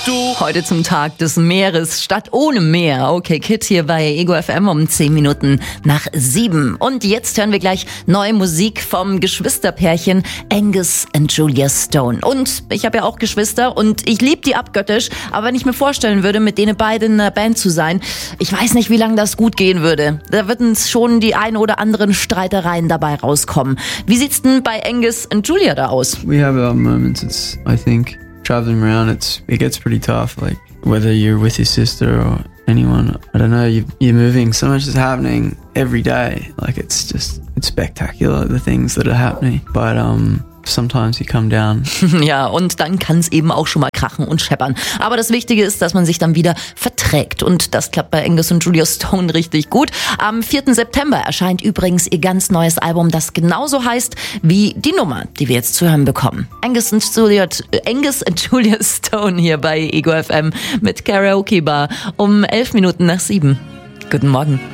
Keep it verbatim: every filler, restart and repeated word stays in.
du? Heute zum Tag des Meeres, Stadt ohne Meer. Okay, Kid hier bei Ego F M um zehn Minuten nach sieben. Und jetzt hören wir gleich neue Musik vom Geschwisterpärchen Angus und Julia Stone. Und ich habe ja auch Geschwister und ich liebe die abgöttisch. Aber wenn ich mir vorstellen würde, mit denen beiden in einer Band zu sein, ich weiß nicht, wie lange das gut gehen würde. Da würden schon die ein oder anderen Streitereien dabei rauskommen. Wie sieht's denn bei Angus und Julia da aus? We have our moments. It's, I think, traveling around, it's it gets pretty tough. Like whether you're with your sister or anyone, I don't know. You, you're moving. So much is happening every day. Like it's just it's spectacular, the things that are happening. But um. Sometimes you come down. Ja, und dann kann es eben auch schon mal krachen und scheppern. Aber das Wichtige ist, dass man sich dann wieder verträgt. Und das klappt bei Angus und Julia Stone richtig gut. Am vierten September erscheint übrigens ihr ganz neues Album, das genauso heißt wie die Nummer, die wir jetzt zu hören bekommen. Angus und Julia, Angus und Julia Stone hier bei Ego F M mit Karaoke Bar um elf Minuten nach sieben. Guten Morgen.